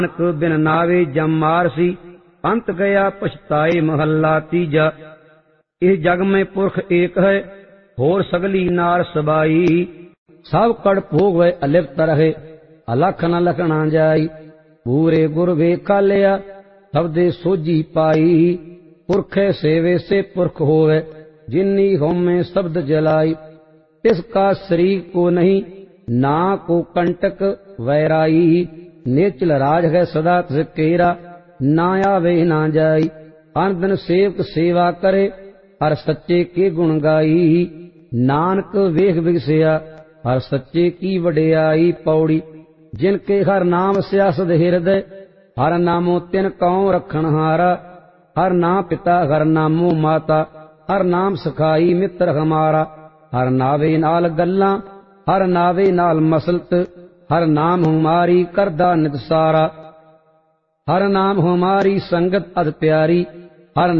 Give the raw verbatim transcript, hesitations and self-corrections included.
ਨਾਨਕ ਬਿਨ ਨਾਵੇ ਜਮ ਮਾਰਸੀ, ਅੰਤ ਗਿਆ ਪਛਤਾਏ ਮਹੱਲਾ ਤੀਜਾ। ਇਹ ਜਗ में पुरख एक है, होर सगली नार सबाई। सब कड़ भोग वै अलिप्त रहे, अलख न लखना जाई। पूरे गुर वेखा लिया, सबदे सोझी पाई। पुरखे सेवे से पुरख होवे, जिन्नी होमे शब्द जलाई। तिसका शरीक को नहीं, ना को कंटक वैराई। नेचल राज है सदा तिस केरा, ना आवे ना जाई। अन दिन सेवक सेवा करे, हर सच्चे के गुण गाई। नानक वेख विगसिया, हर सच्चे की वडियाई। पौड़ी जिनके हर नाम सियासत हृदय, हर नामो तिन कौ रखन हारा। हर नाम पिता हर नामो माता, हर नाम सखाई मित्र हमारा। हर नावे नाल गल्लां, हर नावे नाल मसलत। हर नाम हमारी करदा नित सारा। हर नाम हमारी संगत अद प्यारी। हर